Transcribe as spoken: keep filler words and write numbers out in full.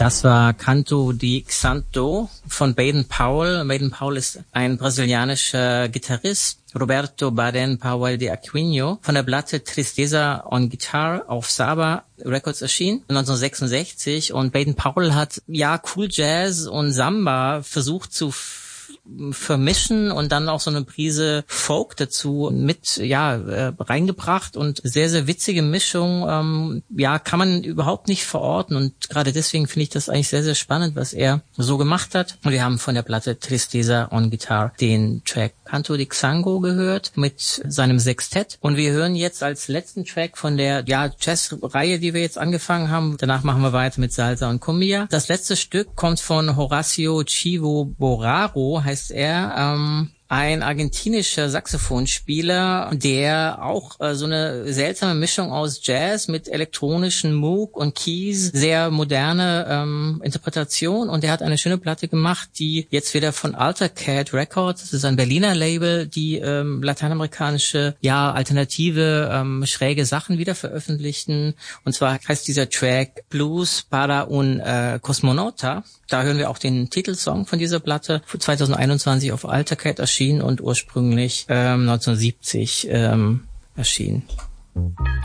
Das war Canto di Xanto von Baden Powell. Baden Powell ist ein brasilianischer Gitarrist. Roberto Baden-Powell de Aquino von der Platte Tristeza on Guitar auf Saba Records erschien neunzehnhundertsechsundsechzig, und Baden-Powell hat ja Cool Jazz und Samba versucht zu vermischen und dann auch so eine Prise Folk dazu mit ja äh, reingebracht, und sehr, sehr witzige Mischung, ähm, ja, kann man überhaupt nicht verorten, und gerade deswegen finde ich das eigentlich sehr, sehr spannend, was er so gemacht hat. Und wir haben von der Platte Tristeza on Guitar den Track Canto di Xango gehört mit seinem Sextett, und wir hören jetzt als letzten Track von der ja Jazz-Reihe, die wir jetzt angefangen haben. Danach machen wir weiter mit Salsa und Cumbia. Das letzte Stück kommt von Horacio Chivo Borraro, heißt er, ähm, ein argentinischer Saxophonspieler, der auch äh, so eine seltsame Mischung aus Jazz mit elektronischen Moog und Keys, sehr moderne ähm, Interpretation, und er hat eine schöne Platte gemacht, die jetzt wieder von Altercat Records, das ist ein Berliner Label, die ähm, lateinamerikanische, ja, alternative, ähm, schräge Sachen wieder veröffentlichten, und zwar heißt dieser Track Blues para un äh, Cosmonauta. Da hören wir auch den Titelsong von dieser Platte, zweitausendeinundzwanzig auf Altercat erschienen und ursprünglich ähm, neunzehnhundertsiebzig ähm, erschienen.